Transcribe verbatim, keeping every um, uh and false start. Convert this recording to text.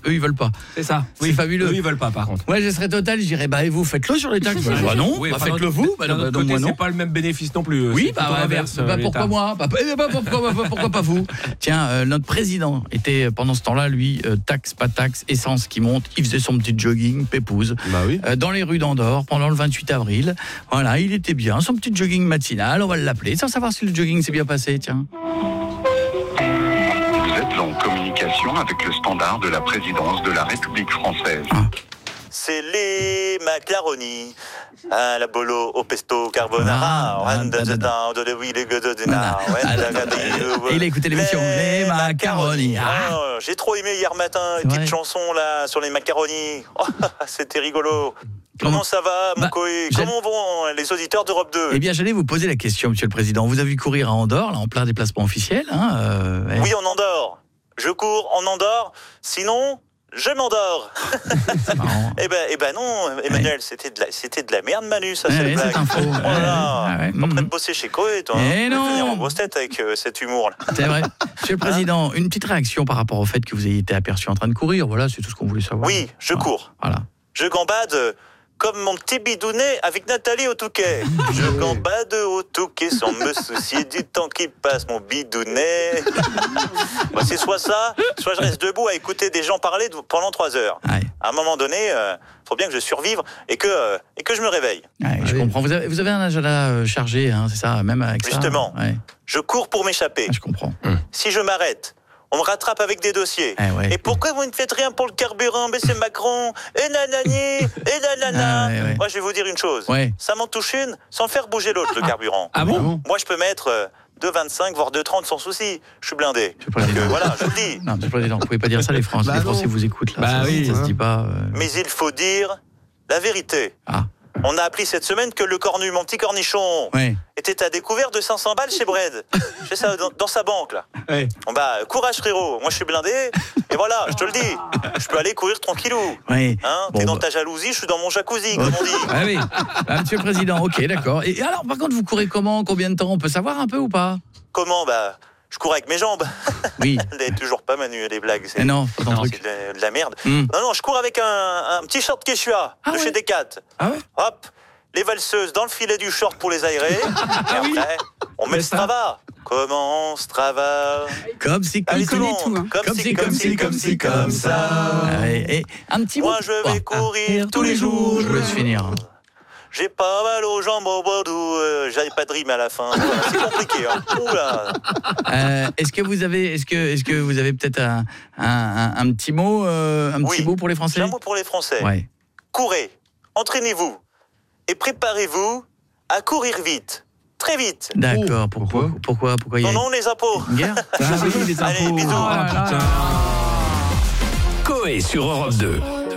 eux ils veulent pas. C'est ça. C'est oui, fabuleux. Eux ils veulent pas par contre. Ouais, je serais Total, je dirais bah et vous faites-le sur les taxes. Bah, bah non, oui, bah, faites-le vous. Bah, d'un bah, autre non, côté, moi non. c'est pas le même bénéfice non plus. Oui, bah, l'inverse. Bah, pourquoi moi bah, bah, pourquoi, bah, pourquoi pas vous? Tiens, euh, notre président était pendant ce temps-là, lui, euh, taxe, pas taxe, essence qui monte. Il faisait son petit jogging, pépouze, bah oui. euh, dans les rues d'Andorre pendant le vingt-huit avril. Voilà, il était bien, son petit jogging matinal, on va l'appeler, sans savoir si le jogging s'est bien passé, tiens. Vous êtes en communication avec le standard de la présidence de la République française. Ah. C'est les macaronis à la bolo au pesto carbonara. Et il a écouté l'émission Les macaronis. Ah, j'ai trop aimé hier matin une petite chanson là sur les macaronis. Oh, c'était rigolo. Comment, Comment ça va, mon bah, coé Comment vont les auditeurs d'Europe deux? Eh bien, j'allais vous poser la question, Monsieur le Président. Vous avez vu courir à Andorre, là, en plein déplacement officiel, hein, euh, ouais. Oui, en Andorre. Je cours en Andorre. Sinon, je m'endors. Eh ben, eh ben non, Emmanuel, ouais. c'était de la, c'était de la merde, Manu, ça, ouais, c'est ouais, blague. Info. Oh là, ouais, ouais. en train de bosser chez Coé, toi. Eh hein. non. Venir en grosse tête avec euh, cet humour-là. C'est vrai. Monsieur le Président, hein? Une petite réaction par rapport au fait que vous ayez été aperçu en train de courir. Voilà, c'est tout ce qu'on voulait savoir. Oui, je voilà. cours. Voilà. Je gambade comme mon petit bidounet avec Nathalie au Touquet. Je gambade au Touquet sans me soucier du temps qui passe, mon bidounet. Bah, c'est soit ça, soit je reste debout à écouter des gens parler pendant trois heures. Ouais. À un moment donné, il euh, faut bien que je survive et que, euh, et que je me réveille. Ouais, je oui. comprends. Vous avez, vous avez un agenda euh, chargé, hein, c'est ça, même avec Justement, ça. Ouais. Je cours pour m'échapper. Ah, je comprends. Hum. Si je m'arrête, on me rattrape avec des dossiers. Eh ouais. Et pourquoi vous ne faites rien pour le carburant? Mais c'est Macron. Et nanani. Et nanana. Ah ouais, ouais. Moi, je vais vous dire une chose. Ouais. Ça m'en touche une sans faire bouger l'autre, le carburant. Ah bon? Moi, je peux mettre euh, deux vingt-cinq, voire deux trente sans souci. Je suis blindé. Donc, euh, voilà, je vous le dis. Non, Monsieur le Président, vous pouvez pas dire ça, les Français. Bah les Français vous écoutent, là. Bah ça, oui. Ça se dit pas. Euh... Mais il faut dire la vérité. Ah. On a appris cette semaine que le cornu, mon petit cornichon, ouais. était à découvert de cinq cents balles chez Bred. Chez ça, dans, dans sa banque, là. Ouais. Bon bah, courage, frérot. Moi, je suis blindé. Et voilà, je te le dis. Je peux aller courir tranquillou. Ouais. Hein, bon, t'es dans bah... ta jalousie, je suis dans mon jacuzzi, comme on dit. Ah oui. Ah, Monsieur le Président, ok, d'accord. Et alors, par contre, vous courez comment? Combien de temps? On peut savoir un peu ou pas? Comment? Bah... Je cours avec mes jambes. Oui. Elle n'est toujours pas, Manu, les blagues. C'est, non, c'est, non, c'est de, la, de la merde. Mm. Non, non, je cours avec un, un petit short Quechua ah de ouais. chez Decat. Ah ouais. Hop, les valseuses dans le filet du short pour les aérer. Ah et oui. après, on met le Strava. Comment Strava? Comme si, comme Allez, si, tout le monde. tout, hein. Comme, comme si, comme si, comme si, comme ça. Ah ouais. Et un petit mot. Moi, je vais oh. courir ah. tous les jours. Je vous laisse finir. J'ai pas mal aux jambes au Bordeaux, euh, j'avais pas de rime à la fin. C'est compliqué, hein. Oula. Euh, est-ce que vous avez, est-ce que, est-ce que vous avez peut-être un, un, un, un petit mot, euh, un oui. petit mot pour les Français? J'ai un mot pour les Français. Ouais. Courez, entraînez-vous et préparez-vous à courir vite, très vite. D'accord. Pourquoi, pourquoi, pourquoi il y a... Non, non, les impôts. Une guerre? Ah oui, les impôts. Allez, bisous. Ah, putain. Coé sur Europe deux.